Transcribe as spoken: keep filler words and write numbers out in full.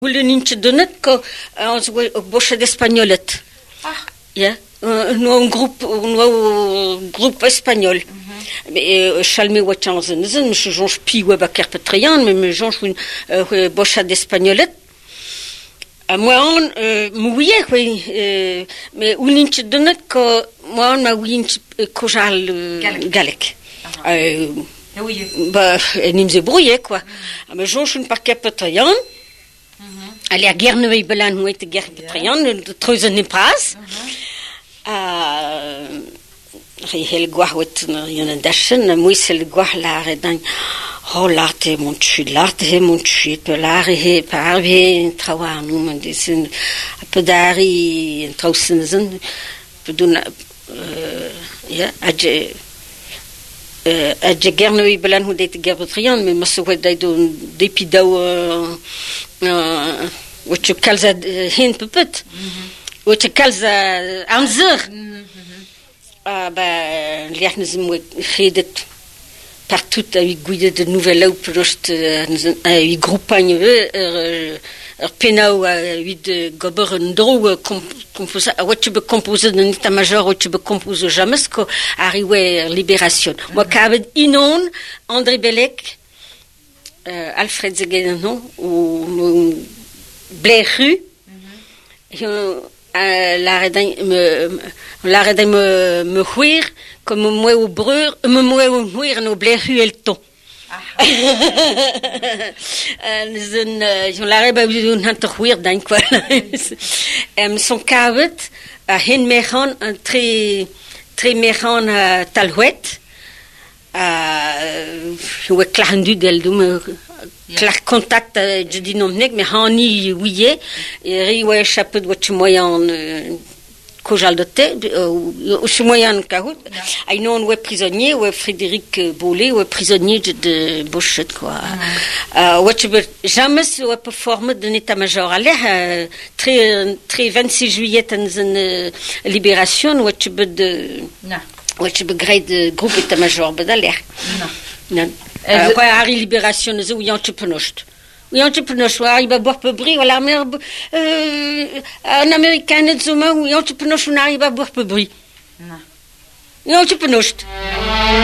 Wule ninche donet ko ons bocha d'espanyolet. Ah. Ja, no un grup no grup espagnol. Mais chalme wachanzen zen me jonge pi weba kerpetrian mais me jonge un bocha d'espanyolet. A moi on mouye oui mais un ninche donet ko moi on ma winch kojal galek. Euh oui. Bah nimze brouillé quoi. Me jonge un par kerpetrian. Ali a guerre ne belan hoe te guerre betrayan de troze ne pas a hel gwahwet yana dashen muisel gwah la redan oh l'arte mon chu l'arte he mon chu pe la he parve trawa nu man disen pedari trausen peduna ja aje aje guerre ne belan hoe te guerre betrayan mais maso hoe dai do depidau wat je kalza hin puput wat je kalza anzer ah ba liachne ze mo gedet partout avec guide de nouvelle ou prost avec groupanje er er penau avec de goberen dro composa wat je be composer de nita major wat je be composer jamais ko arrivé libération moi kavet inon André Bellec Uh, Alfred Zegeno ou Bléru la redain me la redain me me huir comme moi au breur me moi au huir no Bléru el ton zen je la reba un han te huir dan quoi em son kavet a hen mehan un très très mehan talhuet we klarendu del dum klar contact je dis non nek mais hani wiye ri we chapeau de wat moyen kojal de te ou moyen kahut ai non we prisonnier we Frédéric Bollet we prisonnier de Bochet quoi wat jamais we performe de état-major aller très très vingt-six juillet en libération wat de wat je begrijpt de groep état-major bedaler non quoi Harry libération ze ou yant penost ou yant penost wa iba boire peu bri wala mer un américain de zoma ou yant penost na iba boire peu bri non yant penost